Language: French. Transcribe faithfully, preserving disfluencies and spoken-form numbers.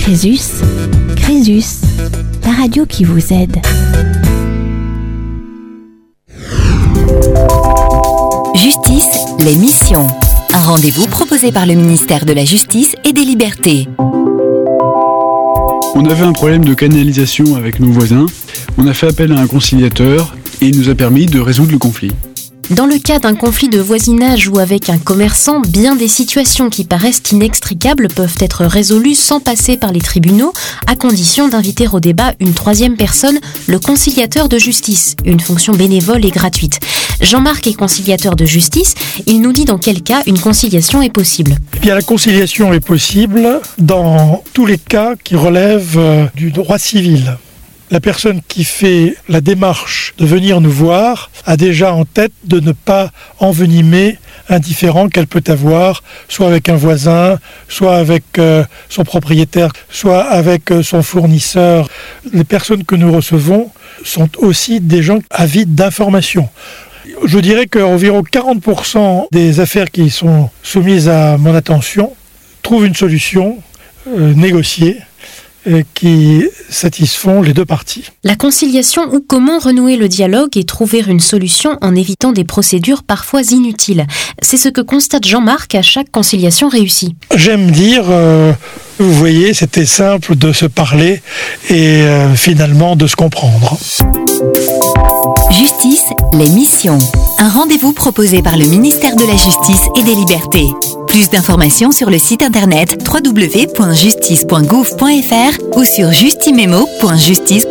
Crésus, Crésus, la radio qui vous aide. Justice, l'émission. Un rendez-vous proposé par le ministère de la Justice et des Libertés. On avait un problème de canalisation avec nos voisins. On a fait appel à un conciliateur et il nous a permis de résoudre le conflit. Dans le cas d'un conflit de voisinage ou avec un commerçant, bien des situations qui paraissent inextricables peuvent être résolues sans passer par les tribunaux, à condition d'inviter au débat une troisième personne, le conciliateur de justice, une fonction bénévole et gratuite. Jean-Marc est conciliateur de justice, il nous dit dans quel cas une conciliation est possible. Eh bien, la conciliation est possible dans tous les cas qui relèvent du droit civil. La personne qui fait la démarche de venir nous voir a déjà en tête de ne pas envenimer un différend qu'elle peut avoir, soit avec un voisin, soit avec euh, son propriétaire, soit avec euh, son fournisseur. Les personnes que nous recevons sont aussi des gens avides d'informations. Je dirais qu'environ quarante pour cent des affaires qui sont soumises à mon attention trouvent une solution euh, négociée, qui satisfont les deux parties. La conciliation ou comment renouer le dialogue et trouver une solution en évitant des procédures parfois inutiles. C'est ce que constate Jean-Marc à chaque conciliation réussie. J'aime dire, euh, vous voyez, c'était simple de se parler et euh, finalement de se comprendre. Justice, l'émission. Un rendez-vous proposé par le ministère de la Justice et des Libertés. Plus d'informations sur le site internet w w w point justice point gouv point f r ou sur justimemo point justice